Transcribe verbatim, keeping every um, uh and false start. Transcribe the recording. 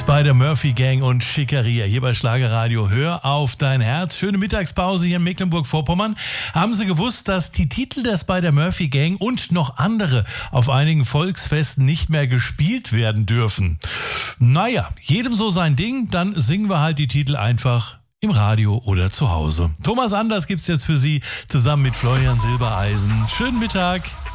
Spider-Murphy Gang und Schickeria hier bei Schlagerradio. Hör auf dein Herz. Schöne Mittagspause hier in Mecklenburg-Vorpommern. Haben Sie gewusst, dass die Titel der Spider-Murphy Gang und noch andere auf einigen Volksfesten nicht mehr gespielt werden dürfen? Naja, jedem so sein Ding. Dann singen wir halt die Titel einfach im Radio oder zu Hause. Thomas Anders gibt's jetzt für Sie zusammen mit Florian Silbereisen. Schönen Mittag.